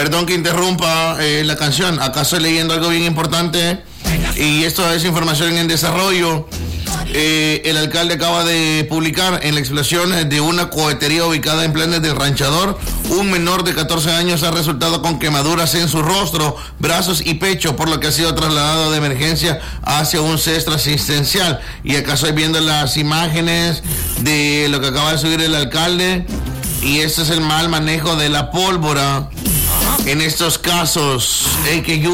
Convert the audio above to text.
Perdón que interrumpa la canción. Acá estoy leyendo algo bien importante y esto es información en desarrollo. El alcalde acaba de publicar en la explosión de una cohetería ubicada en Planes del Ranchador, un menor de 14 años ha resultado con quemaduras en su rostro, brazos y pecho, por lo que ha sido trasladado de emergencia hacia un centro asistencial. Y acá estoy viendo las imágenes de lo que acaba de subir el alcalde, y este es el mal manejo de la pólvora en estos casos.